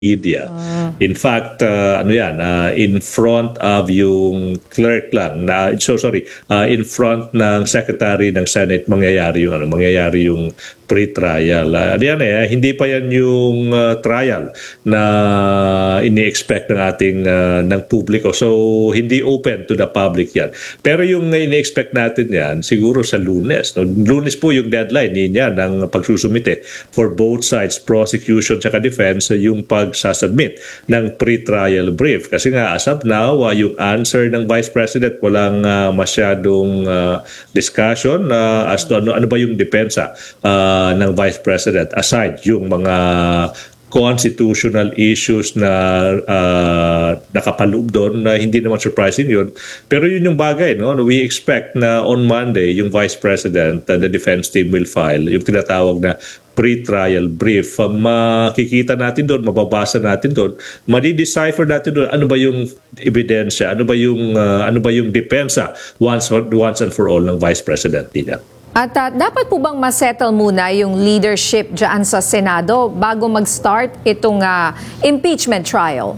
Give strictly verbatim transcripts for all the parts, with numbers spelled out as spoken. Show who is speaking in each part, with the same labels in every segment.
Speaker 1: media. In fact, uh, ano yan, uh, in front of yung clerk lang, na, so sorry, uh, in front ng Secretary ng Senate, mangyayari yung, ano, mangyayari yung pre-trial. Uh, ano yan eh, hindi pa yan yung uh, trial na ini-expect ng ating, uh, ng publiko. So, hindi open to the public yan. Pero yung ini-expect natin yan, siguro sa Lunes. No? Lunes po yung deadline niya ng pagsusumite for both sides, prosecution at defense, yung pag-submit ng pre-trial brief. Kasi nga, as of now, uh, yung answer ng Vice President, walang uh, masyadong uh, discussion uh, as to ano, ano ba yung depensa uh, ng Vice President aside yung mga constitutional issues na uh, nakapaloob doon na hindi naman surprising yun. Pero yun yung bagay, no? We expect na on Monday, yung Vice President, uh, the defense team will file yung tinatawag na pre-trial brief. Uh, makikita natin doon, mababasa natin doon, madi-decipher natin doon ano ba yung ebidensya, ano ba yung uh, ano ba yung depensa once once and for all ng Vice President nila.
Speaker 2: At uh, dapat po bang masettle muna yung leadership dyan sa Senado bago mag-start itong uh, impeachment trial?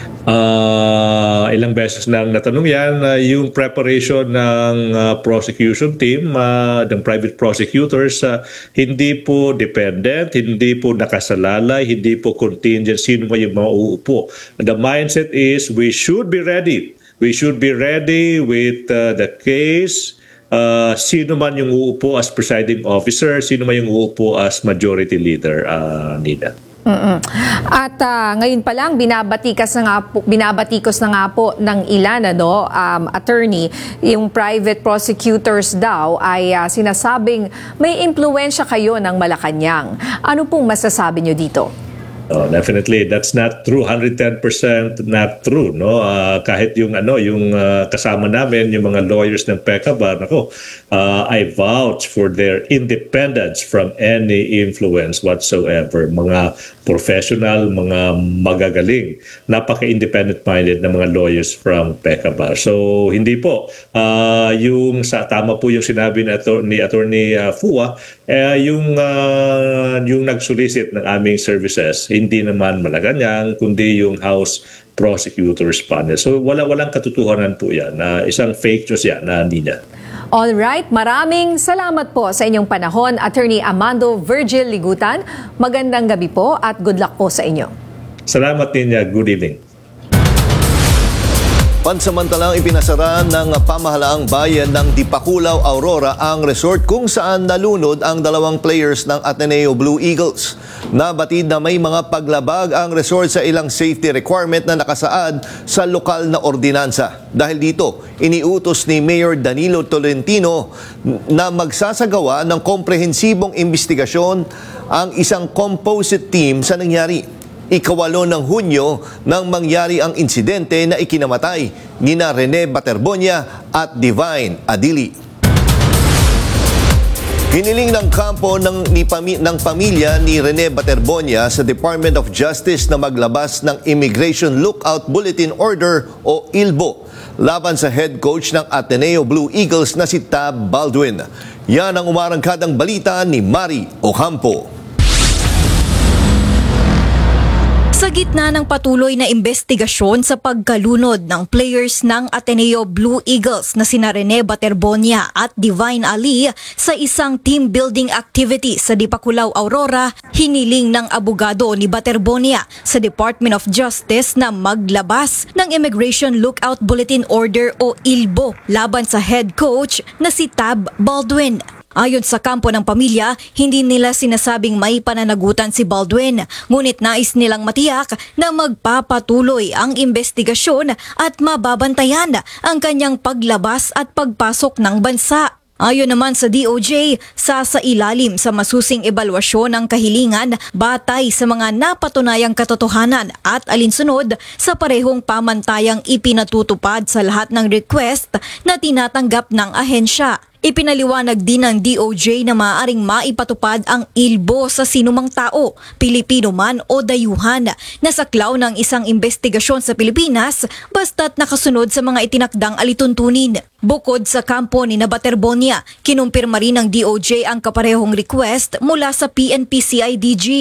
Speaker 1: Uh, ilang beses nang natanong yan, uh, yung preparation ng uh, prosecution team, uh, ng private prosecutors, uh, hindi po dependent, hindi po nakasalalay, hindi po contingent sino ba yung mauupo. The mindset is we should be ready. We should be ready with uh, the case. Uh, sino man yung uupo as presiding officer, sino man yung uupo as majority leader, uh, Nina.
Speaker 2: Mm-mm. At uh, ngayon pa lang, binabatikas na nga po, binabatikos na nga po ng ilan, ano, um, attorney, yung private prosecutors daw ay uh, sinasabing may impluwensya kayo ng Malacanang. Ano pong masasabi nyo dito?
Speaker 1: Oh, definitely that's not true, one hundred ten percent not true, no. Uh, kahit yung ano yung uh, kasama namin yung mga lawyers ng PECABAR, nako, uh, I vouch for their independence from any influence whatsoever. Mga professional, mga magagaling, napaka-independent minded na mga lawyers from PECABAR. So hindi po uh, yung sa tama po yung sinabi ni Attorney, Attorney uh, Fua, eh, yung uh, yung nagsolicit ng aming services, hindi naman Malacanang, kundi yung House Prosecutors Panel. So wala walang katotohanan po yan. Uh, isang fake news yan na Nina.
Speaker 2: All right, maraming salamat po sa inyong panahon, Attorney Amando Virgil Ligutan. Magandang gabi po at good luck po sa inyo.
Speaker 1: Salamat Nina. Good evening.
Speaker 3: Pansamantalang ipinasara ng pamahalaang bayan ng Dipakulaw, Aurora ang resort kung saan nalunod ang dalawang players ng Ateneo Blue Eagles. Nabatid na may mga paglabag ang resort sa ilang safety requirement na nakasaad sa lokal na ordinansa. Dahil dito, iniutos ni Mayor Danilo Tolentino na magsasagawa ng komprehensibong investigasyon ang isang composite team sa nangyari. Ikawalo ng Hunyo nang mangyari ang insidente na ikinamatay nina Rene Baterbonia at Divine Adili. Hiniling ng kampo ng, ni, pami, ng pamilya ni Rene Baterbonia sa Department of Justice na maglabas ng Immigration Lookout Bulletin Order o I L B O laban sa head coach ng Ateneo Blue Eagles na si Tab Baldwin. Yan ang umarangkadang balita ni Mari Ocampo.
Speaker 4: Sa gitna ng patuloy na investigasyon sa pagkalunod ng players ng Ateneo Blue Eagles na sina Rene Baterbonia at Divine Ali sa isang team building activity sa Dipakulaw, Aurora, hiniling ng abogado ni Baterbonia sa Department of Justice na maglabas ng Immigration Lookout Bulletin Order o I L B O laban sa head coach na si Tab Baldwin. Ayon sa kampo ng pamilya, hindi nila sinasabing may pananagutan si Baldwin, ngunit nais nilang matiyak na magpapatuloy ang investigasyon at mababantayan ang kanyang paglabas at pagpasok ng bansa. Ayon naman sa D O J, sasailalim sa masusing ebalwasyon ng kahilingan batay sa mga napatunayang katotohanan at alinsunod sa parehong pamantayang ipinatutupad sa lahat ng request na tinatanggap ng ahensya. Ipinaliwanag din ng D O J na maaaring maipatupad ang I L B O sa sinumang tao, Pilipino man o dayuhan, na saklaw ng isang investigasyon sa Pilipinas basta't nakasunod sa mga itinakdang alituntunin. Bukod sa kampo ni Baterbonia, kinumpirma rin ng D O J ang kaparehong request mula sa P N P C I D G.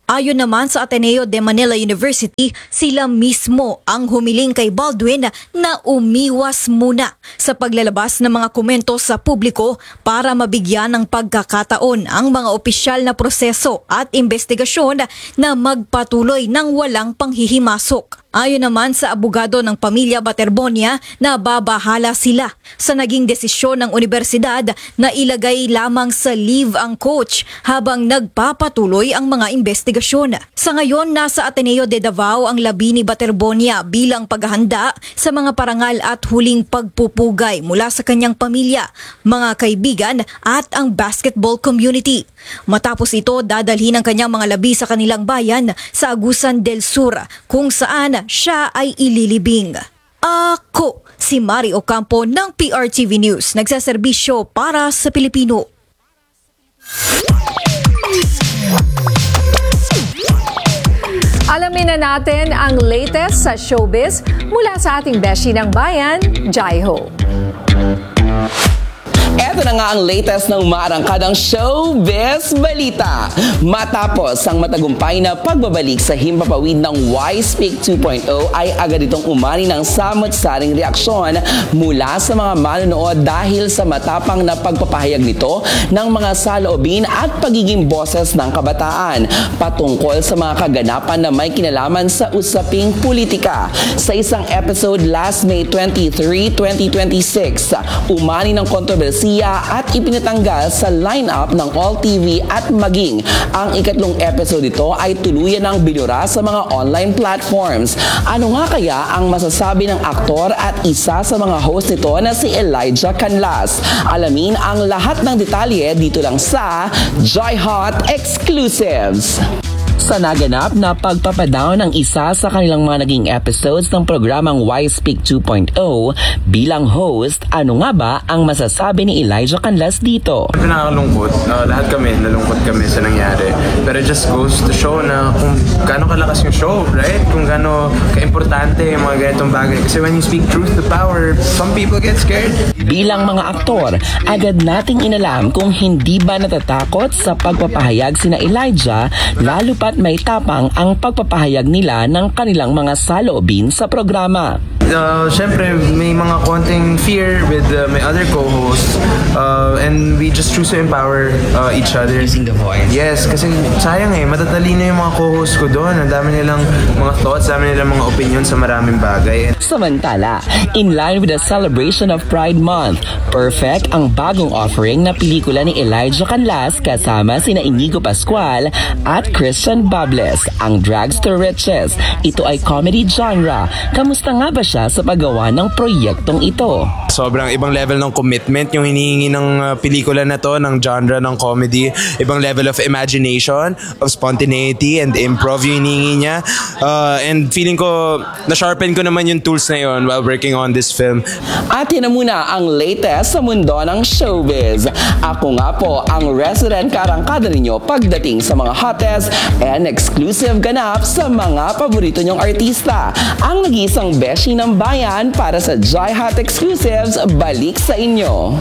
Speaker 4: Ayon naman sa Ateneo de Manila University, sila mismo ang humiling kay Baldwin na umiwas muna sa paglalabas ng mga komento sa publiko para mabigyan ng pagkakataon ang mga opisyal na proseso at investigasyon na magpatuloy ng walang panghihimasok. Ayon naman sa abogado ng pamilya Baterbonia na babahala sila sa naging desisyon ng universidad na ilagay lamang sa leave ang coach habang nagpapatuloy ang mga investigasyon. Sa ngayon, nasa Ateneo de Davao ang labi ni Baterbonia bilang paghahanda sa mga parangal at huling pagpupugay mula sa kanyang pamilya, mga kaibigan at ang basketball community. Matapos ito, dadalhin ang kanyang mga labi sa kanilang bayan sa Agusan del Sur kung saan siya ay ililibing. Ako, si Mari Ocampo ng P R T V News, nagsaserbisyo para sa Pilipino.
Speaker 2: Alamin na natin ang latest sa showbiz mula sa ating beshi ng bayan, Jai Ho.
Speaker 5: Ito na nga ang latest ng maarangkadang showbiz balita. Matapos ang matagumpay na pagbabalik sa himpapawid ng Y-Speak two point oh ay agad itong umani ng samot-saring reaksyon mula sa mga manonood dahil sa matapang na pagpapahayag nito ng mga saloobin at pagiging boses ng kabataan patungkol sa mga kaganapan na may kinalaman sa usaping politika. Sa isang episode last May twenty-third, twenty twenty-six, umani ng kontrobersiya at ipinatanggal sa lineup ng All T V at maging ang ikatlong episode nito ay tuluyan ng binura sa mga online platforms. Ano nga kaya ang masasabi ng aktor at isa sa mga host nito na si Elijah Canlas? Alamin ang lahat ng detalye dito lang sa Joy Hot Exclusives. Sa naganap na pagpapadaw ng isa sa kanilang mga naging episodes ng programang Y-Speak two point oh bilang host, ano nga ba ang masasabi ni Elijah Canlas dito?
Speaker 6: Siyempre nakakalungkot. Uh, lahat kami, nalungkot kami sa nangyari. Pero it just goes to show na kung gaano kalakas yung show, right? Kung gaano kaimportante yung mga ganitong bagay. Kasi when you speak truth to power, some people get scared.
Speaker 5: Bilang mga aktor, agad nating inalam kung hindi ba natatakot sa pagpapahayag sina Elijah, lalo pat may tapang ang pagpapahayag nila ng kanilang mga saloobin sa programa.
Speaker 6: Uh, Siyempre, may mga konting fear with uh, my other co-hosts uh, and we just choose to empower uh, each other. Using the voice. Yes, kasi sayang eh, matatalino yung mga co-hosts ko doon. Ang dami nilang mga thoughts, dami nilang mga opinion sa maraming bagay.
Speaker 5: Samantala, in line with the celebration of Pride Month, perfect ang bagong offering na pelikula ni Elijah Canlas kasama sina Inigo Pascual at Christian Bables, ang Drags to Riches. Ito ay comedy genre. Kamusta nga ba siya sa paggawa ng proyektong ito?
Speaker 6: Sobrang ibang level ng commitment yung hinihingi ng uh, pelikula na to, ng genre ng comedy. Ibang level of imagination, of spontaneity and improv yung hinihingi niya. Uh, and feeling ko, na-sharpen ko naman yung tools na yun while working on this film.
Speaker 5: At yun na muna ang latest sa mundo ng showbiz. Ako nga po ang resident karangkada ninyo pagdating sa mga hottest and exclusive ganap sa mga paborito nyong artista. Ang nag-iisang beshi ng bayan para sa Joy Hot Exclusives, balik sa inyo.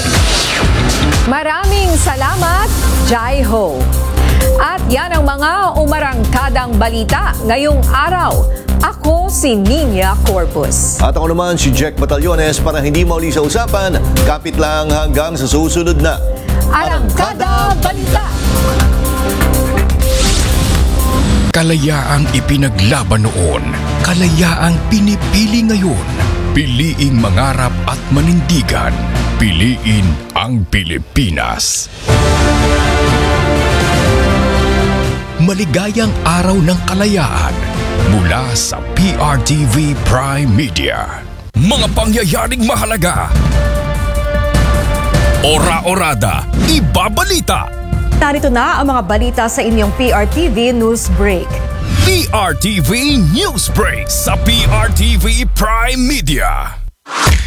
Speaker 2: Maraming salamat, Jai Ho. At yan ang mga umarangkadang balita ngayong araw. Ako si Nina Corpus.
Speaker 3: At ako naman si Jack Batallones. Para hindi mauli sa usapan, kapit lang hanggang sa susunod na
Speaker 2: Arangkada Balita.
Speaker 7: Kalayaang ipinaglaban noon, kalayaang pinipili ngayon. Piliing mangarap at manindigan. Piliin ang Pilipinas. Maligayang araw ng kalayaan mula sa P R T V Prime Media. Mga pangyayaring mahalaga. Ora-orada, ibabalita.
Speaker 2: Narito na ang mga balita sa inyong P R T V News Break.
Speaker 7: P R T V News Break sa P R T V Prime Media.